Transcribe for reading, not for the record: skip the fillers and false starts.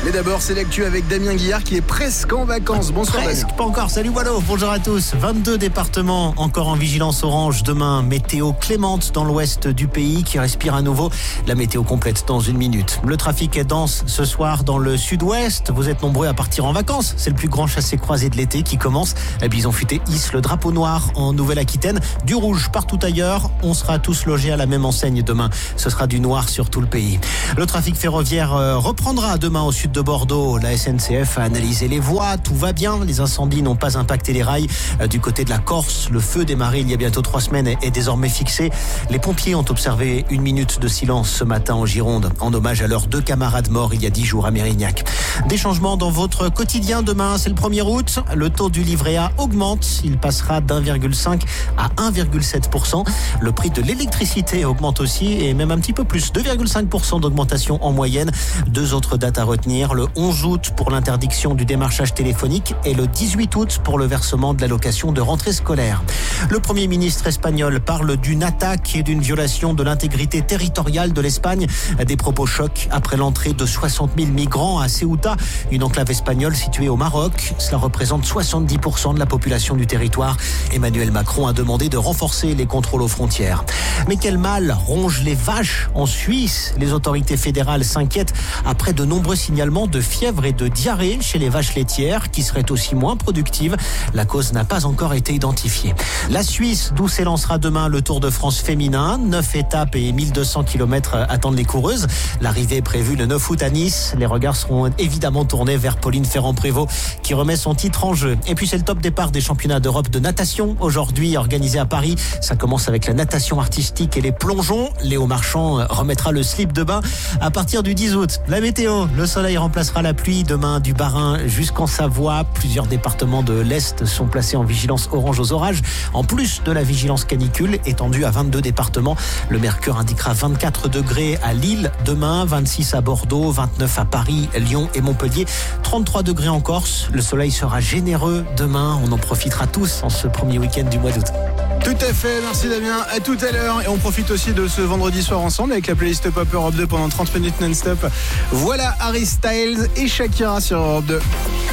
Mais d'abord, c'est l'actu avec Damien Guillard qui est presque en vacances. Bonsoir Presque, Damien. pas encore. Salut Wallo, bonjour à tous. 22 départements encore en vigilance orange demain. Météo clémente dans l'ouest du pays qui respire à nouveau. La météo complète dans une minute. Le trafic est dense ce soir dans le sud-ouest. Vous êtes nombreux à partir en vacances. C'est le plus grand chassé-croisé de l'été qui commence. La Bison Futé hisse le drapeau noir en Nouvelle-Aquitaine. Du rouge partout ailleurs. On sera tous logés à la même enseigne demain. Ce sera du noir sur tout le pays. Le trafic ferroviaire reprendra demain au sud de Bordeaux. La SNCF a analysé les voies. Tout va bien. Les incendies n'ont pas impacté les rails. Du côté de la Corse, le feu démarré il y a bientôt 3 semaines est désormais fixé. Les pompiers ont observé 1 minute de silence ce matin en Gironde, en hommage à leurs 2 camarades morts il y a 10 jours à Mérignac. Des changements dans votre quotidien demain, c'est le 1er août. Le taux du livret A augmente. Il passera d'1,5 à 1,7%. Le prix de l'électricité augmente aussi et même un petit peu plus. 2,5% d'augmentation en moyenne. 2 autres dates à retenir. Le 11 août pour l'interdiction du démarchage téléphonique et le 18 août pour le versement de l'allocation de rentrée scolaire. Le Premier ministre espagnol parle d'une attaque et d'une violation de l'intégrité territoriale de l'Espagne. Des propos chocs après l'entrée de 60 000 migrants à Ceuta, une enclave espagnole située au Maroc. Cela représente 70% de la population du territoire. Emmanuel Macron a demandé de renforcer les contrôles aux frontières. Mais quel mal ronge les vaches en Suisse? Les autorités fédérales s'inquiètent après de nombreux signalements de fièvre et de diarrhée chez les vaches laitières qui seraient aussi moins productives. La cause n'a pas encore été identifiée. La Suisse, d'où s'élancera demain le Tour de France féminin. 9 étapes et 1200 km attendent les coureuses. L'arrivée est prévue le 9 août à Nice. Les regards seront évidemment tournés vers Pauline Ferrand-Prévot qui remet son titre en jeu. Et puis c'est le top départ des championnats d'Europe de natation aujourd'hui organisé à Paris. Ça commence avec la natation artistique et les plongeons. Léo Marchand remettra le slip de bain à partir du 10 août. La météo, le soleil remplacera la pluie demain du Bas-Rhin jusqu'en Savoie. Plusieurs départements de l'Est sont placés en vigilance orange aux orages. En plus de la vigilance canicule étendue à 22 départements, le mercure indiquera 24 degrés à Lille demain, 26 à Bordeaux, 29 à Paris, Lyon et Montpellier, 33 degrés en Corse. Le soleil sera généreux demain. On en profitera tous en ce premier week-end du mois d'août. Tout à fait, merci Damien, à tout à l'heure. Et on profite aussi de ce vendredi soir ensemble avec la playlist Pop Europe 2 pendant 30 minutes non-stop. Voilà Harry Styles et Shakira sur Europe 2.